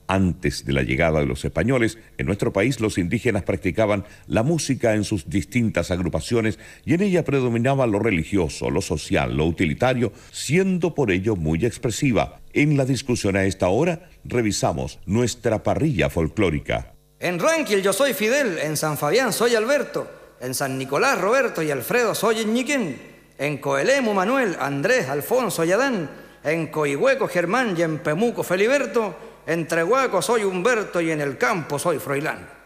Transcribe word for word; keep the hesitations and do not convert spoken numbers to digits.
Antes de la llegada de los españoles, en nuestro país los indígenas practicaban la música en sus distintas agrupaciones y en ella predominaba lo religioso, lo social, lo utilitario, siendo por ello muy expresiva. En la discusión a esta hora, revisamos nuestra parrilla folclórica. En Ranquil yo soy Fidel, en San Fabián soy Alberto, en San Nicolás Roberto y Alfredo soy Ñiquén, en Coelemu Manuel, Andrés, Alfonso y Adán, en Coihueco Germán y en Pemuco Feliberto, en Trehuaco soy Humberto y en el campo soy Froilán.